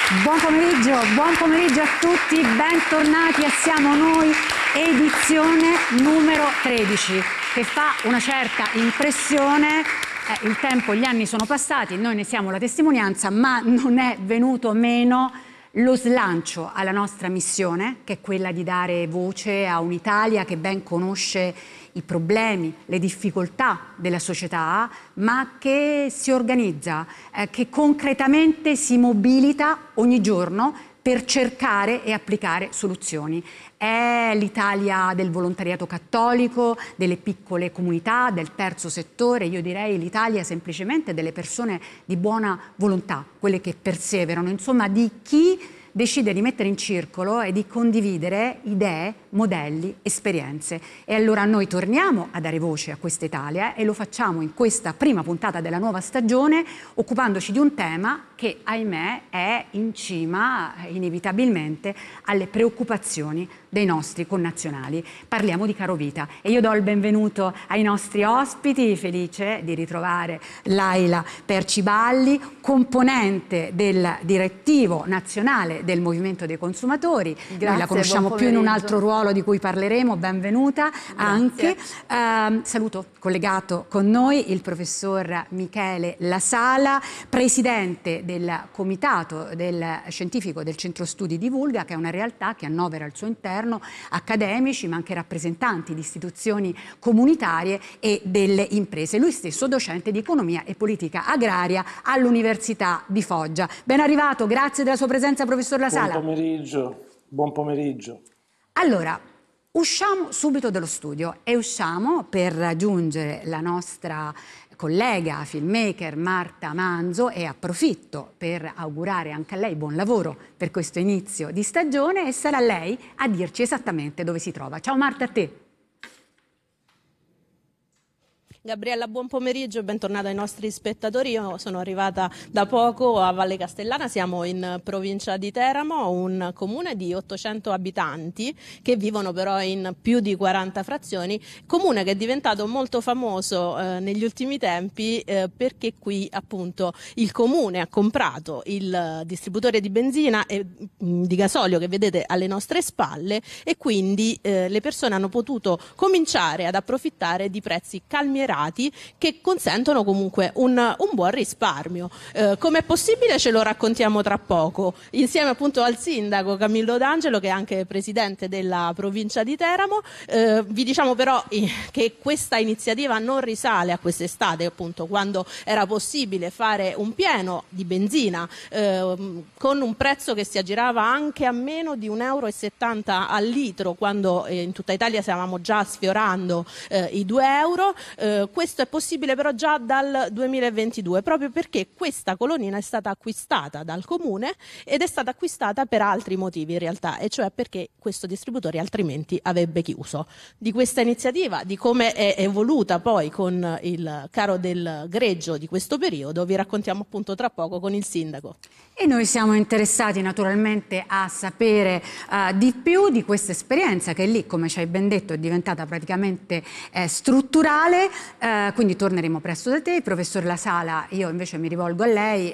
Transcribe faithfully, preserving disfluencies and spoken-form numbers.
Buon pomeriggio, buon pomeriggio a tutti, bentornati a Siamo Noi, edizione numero tredici, che fa una certa impressione. Eh, il tempo, gli anni sono passati, noi ne siamo la testimonianza, ma non è venuto meno lo slancio alla nostra missione, che è quella di dare voce a un'Italia che ben conosce i problemi, le difficoltà della società, ma che si organizza, eh, che concretamente si mobilita ogni giorno per cercare e applicare soluzioni. È l'Italia del volontariato cattolico, delle piccole comunità, del terzo settore, io direi l'Italia semplicemente delle persone di buona volontà, quelle che perseverano, insomma di chi decide di mettere in circolo e di condividere idee, modelli, esperienze. E allora noi torniamo a dare voce a questa Italia e lo facciamo in questa prima puntata della nuova stagione, occupandoci di un tema che, ahimè, è in cima, inevitabilmente, alle preoccupazioni dei nostri connazionali. Parliamo di Carovita e io do il benvenuto ai nostri ospiti, felice di ritrovare Laila Perciballi, componente del direttivo nazionale del Movimento dei Consumatori. Grazie, noi la conosciamo più in un altro ruolo di cui parleremo, benvenuta. Grazie. Anche. Eh, saluto collegato con noi il professor Michele La Sala, presidente del comitato del scientifico del Centro Studi di Vulga, che è una realtà che annovera al suo interno accademici ma anche rappresentanti di istituzioni comunitarie e delle imprese. Lui stesso docente di economia e politica agraria all'Università di Foggia. Ben arrivato, grazie della sua presenza, professor La Sala. Buon pomeriggio, buon pomeriggio. Allora, usciamo subito dallo studio e usciamo per raggiungere la nostra collega filmmaker Marta Manzo e approfitto per augurare anche a lei buon lavoro per questo inizio di stagione e sarà lei a dirci esattamente dove si trova. Ciao Marta, a te. Gabriella, buon pomeriggio e bentornata ai nostri spettatori. Io sono arrivata da poco a Valle Castellana, siamo in provincia di Teramo, un comune di ottocento abitanti che vivono però in più di quaranta frazioni, comune che è diventato molto famoso eh, negli ultimi tempi eh, perché qui appunto il comune ha comprato il distributore di benzina e mh, di gasolio che vedete alle nostre spalle e quindi eh, le persone hanno potuto cominciare ad approfittare di prezzi calmierati che consentono comunque un, un buon risparmio. Eh, Come è possibile ce lo raccontiamo tra poco, insieme appunto al sindaco Camillo D'Angelo, che è anche presidente della provincia di Teramo. Eh, vi diciamo però eh, che questa iniziativa non risale a quest'estate, appunto, quando era possibile fare un pieno di benzina eh, con un prezzo che si aggirava anche a meno di un euro e settanta al litro, quando eh, in tutta Italia stavamo già sfiorando eh, i due euro. Eh, questo è possibile però già dal duemilaventidue, proprio perché questa colonnina è stata acquistata dal comune ed è stata acquistata per altri motivi in realtà, e cioè perché questo distributore altrimenti avrebbe chiuso. Di questa iniziativa, di come è evoluta poi con il caro del greggio di questo periodo, vi raccontiamo appunto tra poco con il sindaco. E noi siamo interessati naturalmente a sapere uh, di più di questa esperienza che lì, come ci hai ben detto, è diventata praticamente eh, strutturale, uh, quindi torneremo presto da te. Professor La Sala, io invece mi rivolgo a lei,